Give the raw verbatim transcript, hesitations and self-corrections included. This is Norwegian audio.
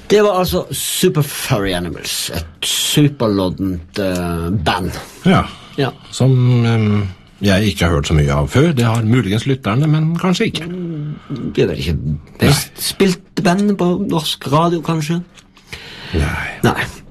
Det var altså Super Furry Animals, et superloddent uh, band. Ja, ja. Som um, jeg ikke har hørt så mye av før. Det har muligens lytterne, men kanskje ikke. Det er vel ikke best spilte band på norsk radio, kanskje? Nei. Nei.